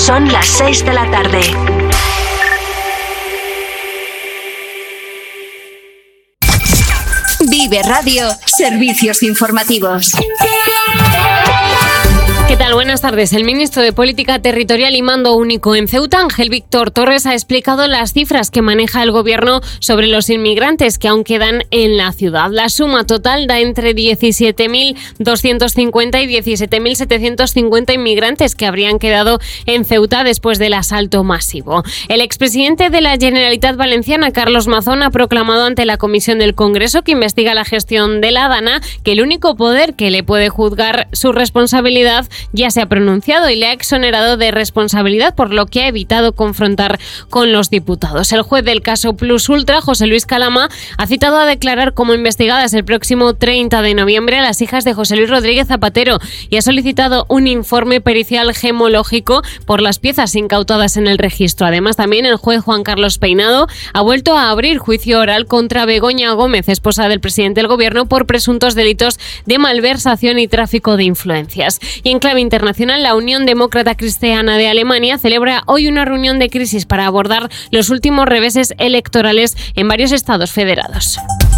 Son las 6 de la tarde. Vive Radio, servicios informativos. ¿Qué tal? Buenas tardes. El ministro de Política Territorial y Mando Único en Ceuta, Ángel Víctor Torres, ha explicado las cifras que maneja el gobierno sobre los inmigrantes que aún quedan en la ciudad. La suma total da entre 17.250 y 17.750 inmigrantes que habrían quedado en Ceuta después del asalto masivo. El expresidente de la Generalitat Valenciana, Carlos Mazón, ha proclamado ante la Comisión del Congreso que investiga la gestión de la DANA que el único poder que le puede juzgar su responsabilidad ya se ha pronunciado y le ha exonerado de responsabilidad, por lo que ha evitado confrontar con los diputados. El juez del caso Plus Ultra, José Luis Calama, ha citado a declarar como investigadas el próximo 30 de noviembre a las hijas de José Luis Rodríguez Zapatero y ha solicitado un informe pericial gemológico por las piezas incautadas en el registro. Además, también el juez Juan Carlos Peinado ha vuelto a abrir juicio oral contra Begoña Gómez, esposa del presidente del gobierno, por presuntos delitos de malversación y tráfico de influencias. Y en clave internacional, la Unión Demócrata Cristiana de Alemania celebra hoy una reunión de crisis para abordar los últimos reveses electorales en varios estados federados.